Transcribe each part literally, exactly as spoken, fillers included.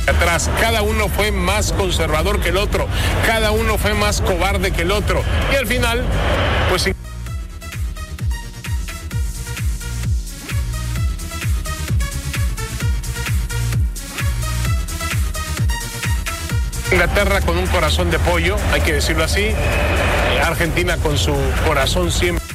atrás, cada uno fue más conservador que el otro, cada uno fue más cobarde que el otro, y al final, pues Inglaterra con un corazón de pollo, hay que decirlo así, Argentina con su corazón siempre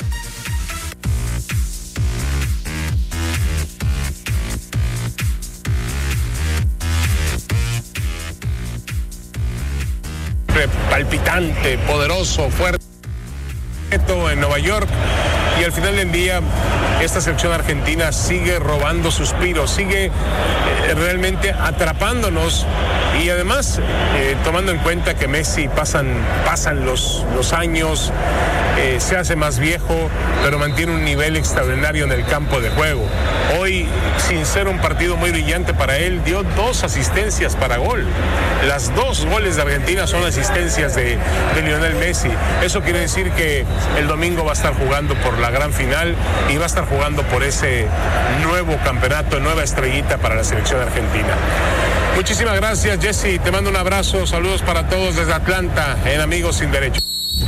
palpitante, poderoso, fuerte en Nueva York, y al final del día esta selección argentina sigue robando suspiros, sigue eh, realmente atrapándonos, y además eh, tomando en cuenta que Messi pasan, pasan los, los años, eh, se hace más viejo, pero mantiene un nivel extraordinario en el campo de juego. Hoy, sin ser un partido muy brillante para él, dio dos asistencias para gol. Las dos goles de Argentina son asistencias de, de Lionel Messi. Eso quiere decir que el domingo va a estar jugando por la gran final y va a estar jugando por ese nuevo campeonato, nueva estrellita para la selección argentina. Muchísimas gracias, Jesse. Te mando un abrazo. Saludos para todos desde Atlanta en Amigos Sin Derechos.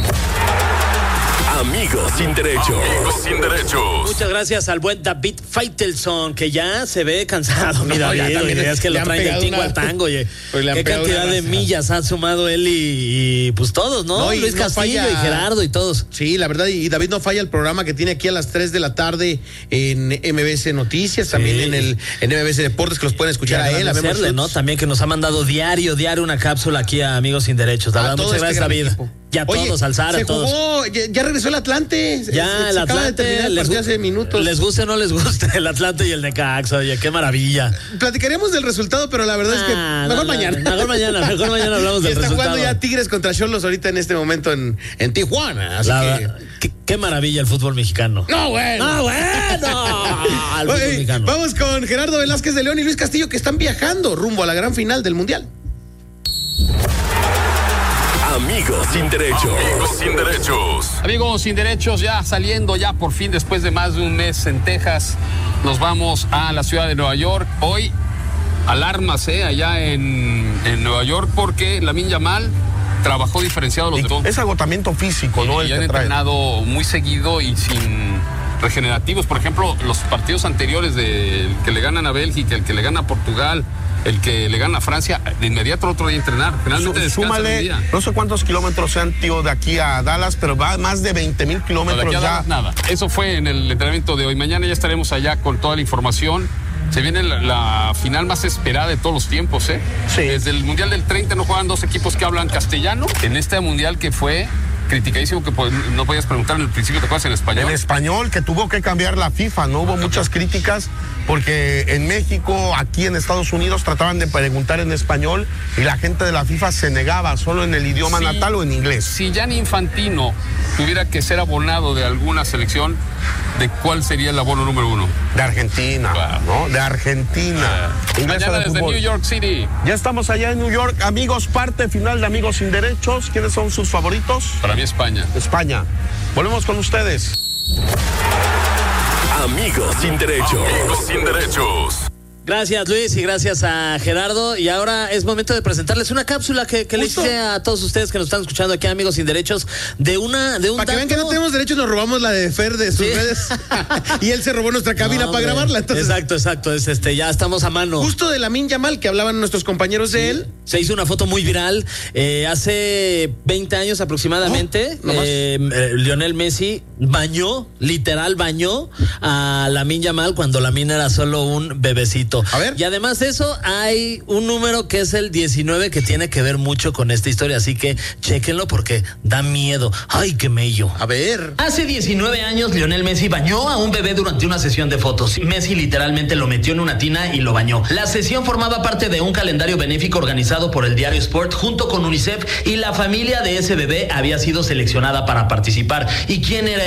Amigos Sin Derechos. Amigos Sin Derechos. Muchas gracias al buen David Faitelson, que ya se ve cansado. Mira, no, David, oye, es que lo traen del tingo una... al tango, oye. Qué cantidad de millas han sumado él y, y pues todos, ¿no? no Luis no Castillo falla... y Gerardo y todos. Sí, la verdad, y David no falla el programa que tiene aquí a las tres de la tarde en M B S Noticias, sí. También en el en M B S Deportes, que los pueden escuchar a él. A hacerle, ¿no? También que nos ha mandado diario, diario una cápsula aquí a Amigos Sin Derechos. La verdad, muchas este gracias, David. Equipo. Ya Oye, todos, alzar a todos. Jugó, ya, ya regresó el Atlante. Ya, se, el se Atlante. El les, hace minutos. Les guste o no les guste el Atlante y el Necaxa, oye, qué maravilla. Platicaremos del resultado, pero la verdad ah, es que mejor no, mañana. Mejor mañana, mejor mañana hablamos del está resultado. Está jugando ya Tigres contra Xolos ahorita en este momento en, en Tijuana. Así la, que... qué, qué maravilla el fútbol mexicano. No, bueno. No, bueno. el fútbol Oye, mexicano. Vamos con Gerardo Velázquez de León y Luis Castillo, que están viajando rumbo a la gran final del Mundial. Amigos Sin Derechos. Amigos Sin Derechos. Amigos Sin Derechos, ya saliendo ya por fin después de más de un mes en Texas, nos vamos a la ciudad de Nueva York. Hoy alarmas eh, allá en, en Nueva York porque Lamine Yamal trabajó diferenciado los demás. Es agotamiento físico, ¿no? Y han entrenado muy seguido y sin regenerativos. Por ejemplo, los partidos anteriores del que le ganan a Bélgica, el que le gana a Portugal, el que le gana a Francia, de inmediato otro día a entrenar. Finalmente súmale, no sé cuántos kilómetros sean, tío, de aquí a Dallas, pero va más de veinte mil kilómetros no, ya. Dallas, nada. Eso fue en el entrenamiento de hoy. Mañana ya estaremos allá con toda la información. Se viene la, la final más esperada de todos los tiempos, ¿eh? Sí. Desde el Mundial del treinta no juegan dos equipos que hablan castellano. En este Mundial que fue criticadísimo, que no podías preguntar en el principio, ¿te acuerdas en español? En español, que tuvo que cambiar la FIFA, ¿no? Hubo muchas críticas porque en México, aquí en Estados Unidos, trataban de preguntar en español y la gente de la FIFA se negaba solo en el idioma sí, natal o en inglés. Si Gianni Infantino tuviera que ser abonado de alguna selección, ¿de cuál sería el abono número uno? De Argentina, claro. ¿no? De Argentina. Uh, Mañana de desde New York City. Ya estamos allá en New York. Amigos, parte final de Amigos Sin Derechos. ¿Quiénes son sus favoritos? Para mí España. España. Volvemos con ustedes. Amigos Sin Derechos. Amigos Sin Derechos. Gracias, Luis, y gracias a Gerardo. Y ahora es momento de presentarles una cápsula que, que le hice a todos ustedes que nos están escuchando aquí, Amigos Sin Derechos, de una de un Para que dato... vean que no tenemos derechos, nos robamos la de Fer de sus ¿Sí? redes. Y él se robó nuestra cabina no, para grabarla. Entonces... Exacto, exacto. Es este, ya estamos a mano. Justo de Lamine Yamal, que hablaban nuestros compañeros de sí. él. Se hizo una foto muy viral. Eh, hace veinte años aproximadamente, oh, eh, eh, Lionel Messi bañó, literal bañó a Lamine Yamal cuando Lamine era solo un bebecito. A ver. Y además de eso, hay un número que es el diecinueve que tiene que ver mucho con esta historia, así que chéquenlo porque da miedo. ¡Ay, qué mello! A ver. Hace diecinueve años, Lionel Messi bañó a un bebé durante una sesión de fotos. Messi literalmente lo metió en una tina y lo bañó. La sesión formaba parte de un calendario benéfico organizado por el diario Sport junto con UNICEF, y la familia de ese bebé había sido seleccionada para participar. ¿Y quién era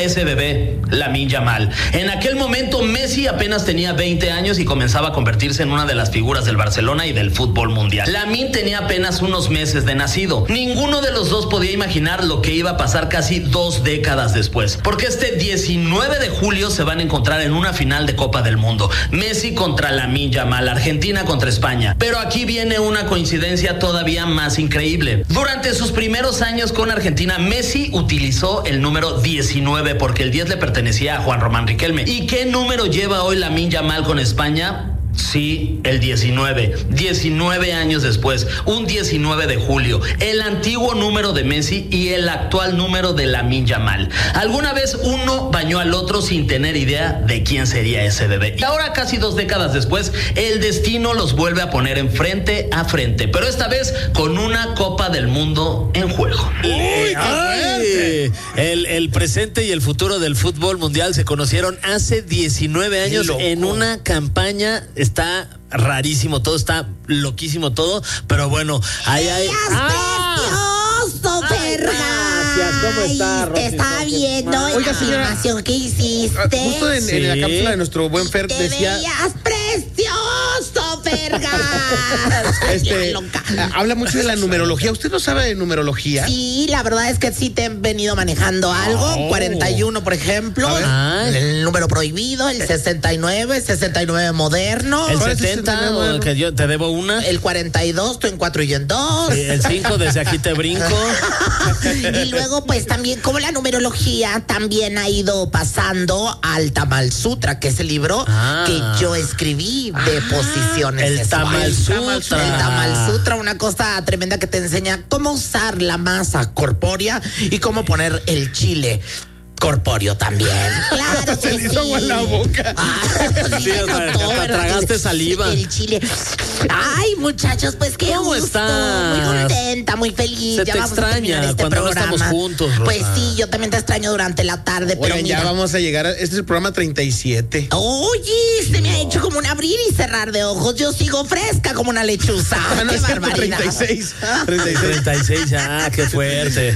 ese bebé, Lamine Yamal. En aquel momento Messi apenas tenía veinte años y comenzaba a convertirse en una de las figuras del Barcelona y del fútbol mundial. Lamine tenía apenas unos meses de nacido. Ninguno de los dos podía imaginar lo que iba a pasar casi dos décadas después, porque este diecinueve de julio se van a encontrar en una final de Copa del Mundo. Messi contra Lamine Yamal, Argentina contra España. Pero aquí viene una coincidencia todavía más increíble. Durante sus primeros años con Argentina, Messi utilizó el número diecinueve porque el diez le pertenecía a Juan Román Riquelme. ¿Y qué número lleva hoy Lamine Yamal con España? Sí, el diecinueve. diecinueve años después, un diecinueve de julio, el antiguo número de Messi y el actual número de Lamine Yamal. Alguna vez uno bañó al otro sin tener idea de quién sería ese bebé. Y ahora, casi dos décadas después, el destino los vuelve a poner en frente a frente, pero esta vez con una Copa del Mundo en juego. Uy, Ay, el, el presente y el futuro del fútbol mundial se conocieron hace diecinueve años en una campaña. Está rarísimo todo, está loquísimo todo, pero bueno, ahí hay... ¡Precioso, Fergay! ¿Cómo está, Rosy? Te estaba viendo en Oiga, la señora, filmación que hiciste. Justo en, Sí. en la cápsula de nuestro buen Fer Te decía... veías precioso, Fergay. Este, Loca. habla mucho de la numerología. ¿Usted no sabe de numerología? Sí, la verdad es que sí te he venido manejando algo. Oh. cuarenta y uno, por ejemplo. A ver. Ah. El número prohibido, el sesenta y nueve, sesenta y nueve moderno. El ¿Cuál es setenta, sesenta y nueve? que yo te debo una. El cuarenta y dos, tú en cuatro y en dos. Sí, el cinco, desde aquí te brinco. Y luego, pues también, como la numerología también ha ido pasando al Tamal Sutra, que es el libro Ah. que yo escribí de posiciones El sexuales. Tamal Sutra. El Tamal Sutra, una cosa tremenda que te enseña cómo usar la masa corpórea y cómo poner el chile corpóreo también. Claro, Se le hizo agua en la boca. Ah, Sí, o sea, hasta tragaste saliva. El chile. Ay, muchachos, pues qué ¿Cómo gusto. estás? Muy contenta, muy feliz. Se Ya te vamos a extraña terminar este cuando no programa. estamos juntos, Rosa. Pues sí, yo también te extraño durante la tarde, pero Oigan, ya mira. vamos a llegar a... Este es el programa treinta y siete. Oye, se me ha hecho como un abrir y cerrar de ojos. Yo sigo fresca como una lechuza. Ah, no, Qué es cierto, barbaridad. treinta y seis. treinta y seis. treinta y seis, ah, qué fuerte.